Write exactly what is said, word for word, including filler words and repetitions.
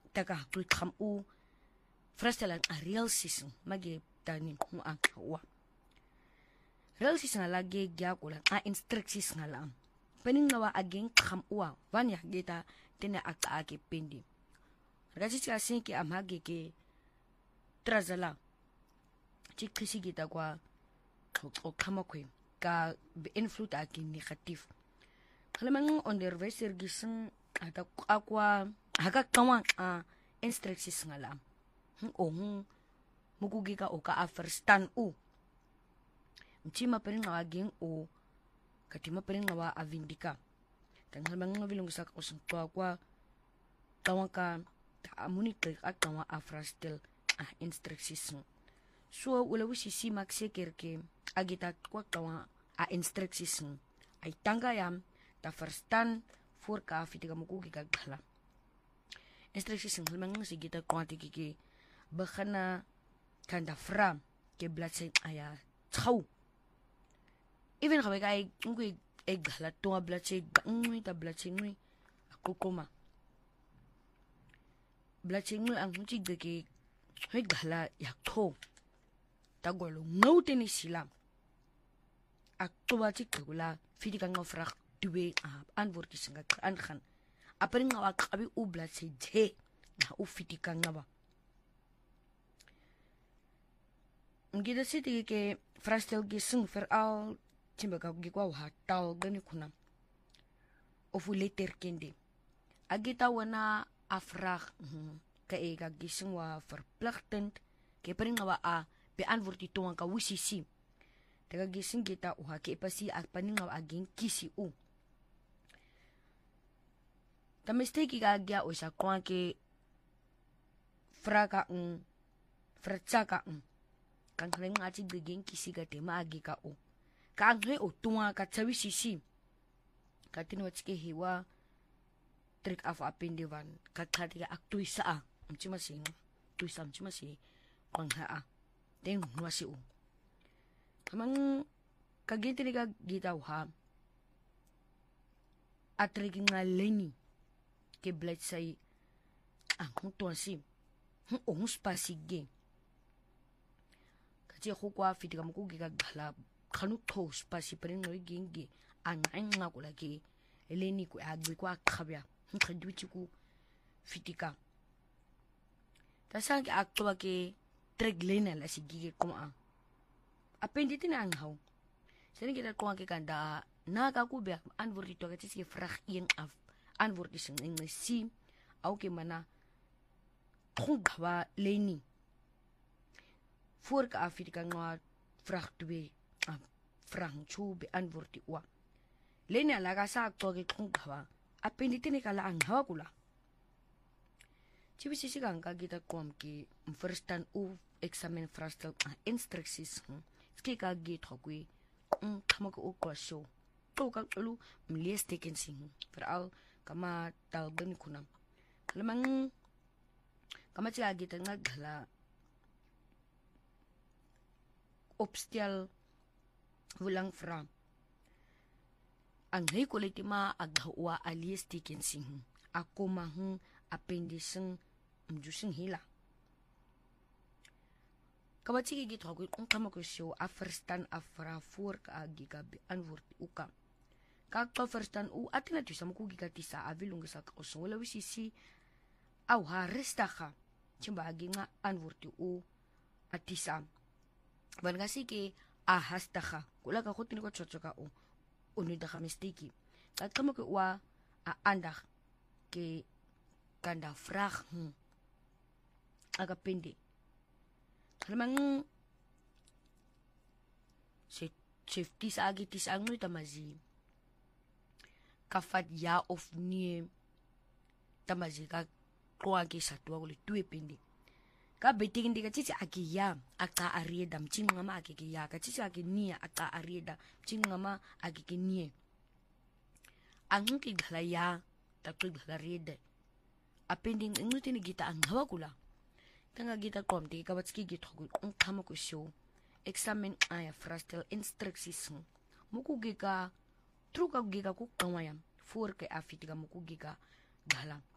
taka tu kham u frastela a real season magi tani mu akwa real season lagi gya kula a instructions ngala pening ngawa aging kham uwa vanya geta tena aka ke pendi ragachi cha sinki amhagi ke trazala chikisi gita kwa o khama kwe ka influence ake negative kalamang on the reverse gising ata akwa haka kawan a instructions ngala ong mukugika o ka afrstan u mchima perin ngawa ging o katima perin ngawa avindika tanghal mang vilong sa kusang kwa kwa kawan ka amuni klik at kawan afrastel a instructions so ula wisi si makseker ke agita kwa kawan a instructions ay tangga yam ta verstaan voor ka fitika mukugika gala instructions halmang sigita kwante kiki begana kanda fra ke bladzijde aya trouw even ga ik ngui ek gala tonga bladzijde ngui ta bladzijde ngui akukoma bladzijde ngui ang mutik de ke hoi gala ya tho ta golo ngote ni sila aktuwa tik gula fitika ngofra duwe antwoord is nga aangaan apering nga kabi u bladzijde na u fitika ngaba ngida siti ke frastel gising veral timbaga gikwa wa tal gani kuna of u letter kende agita wana afrag ka ega gising wa verpligtend ke pering nga a beantwoord die tuang ka wisisi daga gising kita u ha ke pasi apaning nga aging kisi u ta mistake ga gya o sa kwa ke fraka un frachaka un kan kren ngati gegen kisi ga tema agi ka o ka ngre o tuwa ka tsawi sisi ka tinwa tsike hewa trick af apindivan ka khati ga aktuisa a mchima sing tuisa mchima si kwang ha a den nwasi u kamang kagiti ni ka gita ha atriki nga leni ke bladzij ang tuan si ong spasige kaje khokwa fitika mukugika gala khanu tho spasi perin no gingi an nga kula ke eleni ku agbe kwa khabya khadwichi ku fitika tasang ke akwa ke treglena la sigige kuma apenditi na ang haw sini kita kwa ke kanda naga ku be antwoord to ka tsi frag een af antwoord is in Engels si au ke mana khungwa leni voor ka afika nga frag twee a frang chu be antwoord die wa leni ala ka sa to ke khungwa apenditi ni kala ang hawa kula chibisi sigang ka kita kwam ke verstaan u examen frastel instructies ski ka git hokwi um kamako u kwa show to ka lu mles teken sing veral kama talben kunam lemang kama chi agita nga gala opstel wulang fra ang hei kulitima aghawa alias teken sing ako mahung appendising mjusing hila kawachi gi git hokwi kung kamako show a verstaan afra voor ka agika be antwoord uka kak to verstaan u atina tu samuku gigati sa avilung sa ko so wala wisisi au ha restaga chimba aginga antwoord u atisa ban gasi ke a hastaga kula ka khotini ko chochoka u unu da mistake kat kamo ke wa a andag ke kanda vraag hm aga pindi lemang se safety sa agi tis ang tamazi kafat ya of nie tamazi ka kwagi sa tuwa uli tuwe pindi ka beting di ka chichi aki ya aka arieda mchinu ngama aki ki ya ka chichi aki nie aka arieda mchinu ngama aki ki nie ang ki gala ya takto gala rieda apending nguti ni gita ang hawa kula tanga gita komti ka batski git hokul ang kama ko show examen aya frastel instructions muku gika truka giga ku kawayam for ke afitiga muku giga gala